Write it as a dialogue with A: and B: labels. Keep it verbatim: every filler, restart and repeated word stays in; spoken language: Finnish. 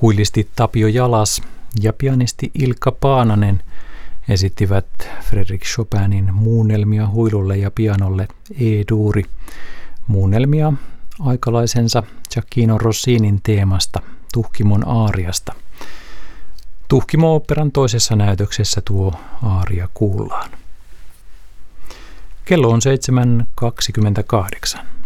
A: Huilisti Tapio Jalas ja pianisti Ilkka Paananen esittivät Frédéric Chopinin muunnelmia huilulle ja pianolle E-duuri, muunnelmia aikalaisensa Gioacchino Rossinin teemasta, Tuhkimon aariasta. Tuhkimo-oopperan toisessa näytöksessä tuo aaria kuullaan. Kello on seitsemän kaksikymmentäkahdeksan.